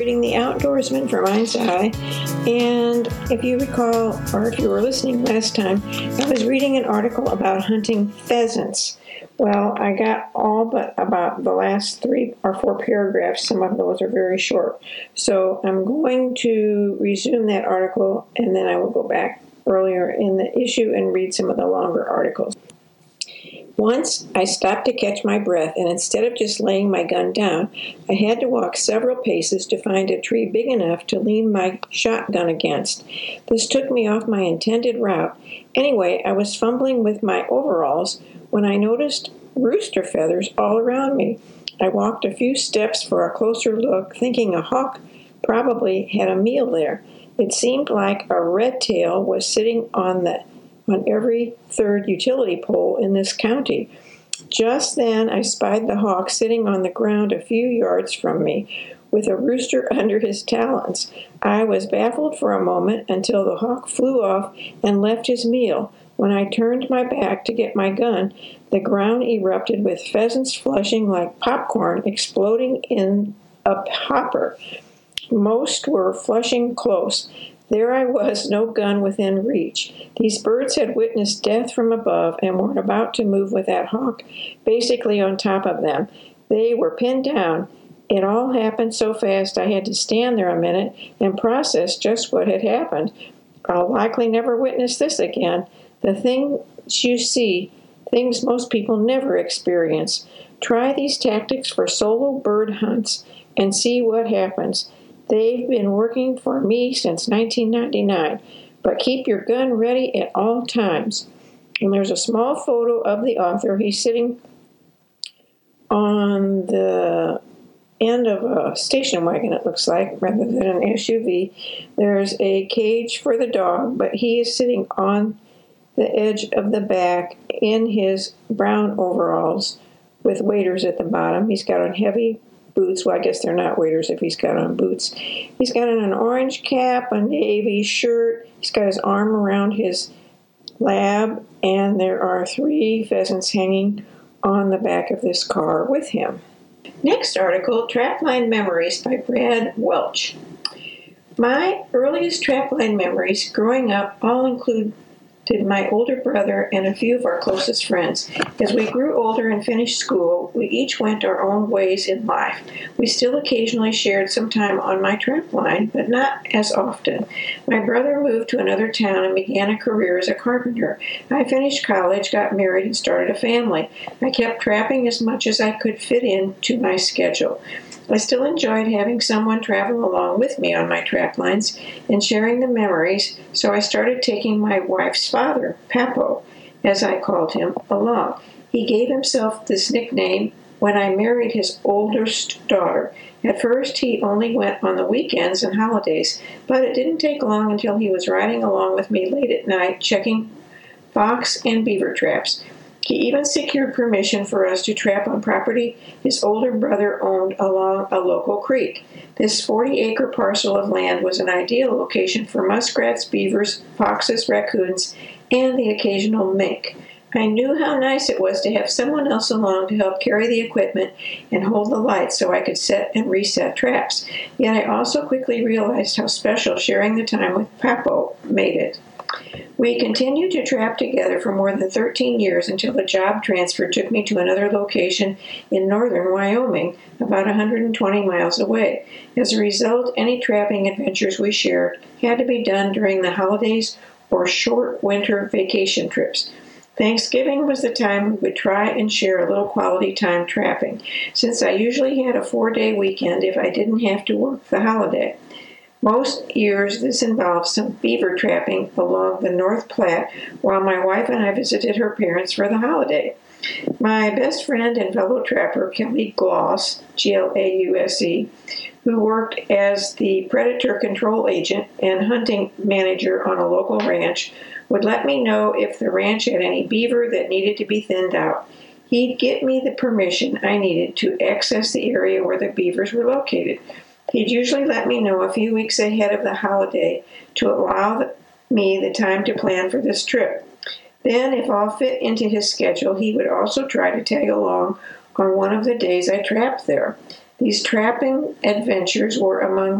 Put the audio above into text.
Reading The Outdoorsman for Mind's Eye, and if you recall, or if you were listening last time, I was reading an article about hunting pheasants. Well, I got all but about the last 3 or 4 paragraphs. Some of those are very short. So I'm going to resume that article, and then I will go back earlier in the issue and read some of the longer articles. Once I stopped to catch my breath, and instead of just laying my gun down, I had to walk several paces to find a tree big enough to lean my shotgun against. This took me off my intended route. Anyway, I was fumbling with my overalls when I noticed rooster feathers all around me. I walked a few steps for a closer look, thinking a hawk probably had a meal there. It seemed like a red tail was sitting on every third utility pole in this county. Just then I spied the hawk sitting on the ground a few yards from me, with a rooster under his talons. I was baffled for a moment until the hawk flew off and left his meal. When I turned my back to get my gun, the ground erupted with pheasants flushing like popcorn exploding in a hopper. Most were flushing close. There I was, no gun within reach. These birds had witnessed death from above and were about to move with that hawk basically on top of them. They were pinned down. It all happened so fast I had to stand there a minute and process just what had happened. I'll likely never witness this again. The things you see, things most people never experience. Try these tactics for solo bird hunts and see what happens. They've been working for me since 1999, but keep your gun ready at all times. And there's a small photo of the author. He's sitting on the end of a station wagon, it looks like, rather than an SUV. There's a cage for the dog, but he is sitting on the edge of the back in his brown overalls with waders at the bottom. He's got on heavy boots. Well, I guess they're not waders if he's got on boots. He's got on an orange cap, a navy shirt. He's got his arm around his lab, and there are 3 pheasants hanging on the back of this car with him. Next article, Trapline Memories by Brad Welch. My earliest trapline memories growing up all include my older brother and a few of our closest friends. As we grew older and finished school, we each went our own ways in life. We still occasionally shared some time on my trapline, but not as often. My brother moved to another town and began a career as a carpenter. I finished college, got married, and started a family. I kept trapping as much as I could fit into my schedule. I still enjoyed having someone travel along with me on my traplines and sharing the memories, so I started taking my wife's father, Papo, as I called him, along. He gave himself this nickname when I married his oldest daughter. At first, he only went on the weekends and holidays, but it didn't take long until he was riding along with me late at night, checking fox and beaver traps. He even secured permission for us to trap on property his older brother owned along a local creek. This 40-acre parcel of land was an ideal location for muskrats, beavers, foxes, raccoons, and the occasional mink. I knew how nice it was to have someone else along to help carry the equipment and hold the lights so I could set and reset traps. Yet I also quickly realized how special sharing the time with Papo made it. We continued to trap together for more than 13 years until a job transfer took me to another location in northern Wyoming, about 120 miles away. As a result, any trapping adventures we shared had to be done during the holidays or short winter vacation trips. Thanksgiving was the time we would try and share a little quality time trapping, since I usually had a 4-day weekend if I didn't have to work the holiday. Most years, this involved some beaver trapping along the North Platte while my wife and I visited her parents for the holiday. My best friend and fellow trapper, Kelly Gloss, Glause, who worked as the predator control agent and hunting manager on a local ranch, would let me know if the ranch had any beaver that needed to be thinned out. He'd get me the permission I needed to access the area where the beavers were located. He'd usually let me know a few weeks ahead of the holiday to allow me the time to plan for this trip. Then, if all fit into his schedule, he would also try to tag along on one of the days I trapped there. These trapping adventures were among